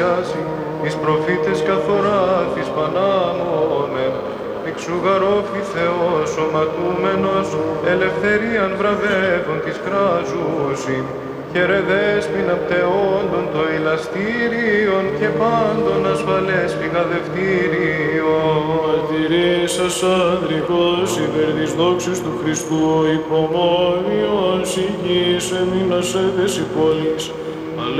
εκκλησιάσει, εις προφήτες καθοράθης πανάμωμεν, εξουγαρόφη Θεός σωματούμενος, ελευθερίαν βραβεύων της κράζουσιν, χαιρεδέσποινα πτεόντων το ηλαστήριον και πάντων ασφαλές πηγαδευτήριον. Μαρτυρής σας ανδρικός υπέρ της δόξης του Χριστού υπομόνιον συγγείς εμείνας έδεση πόλης,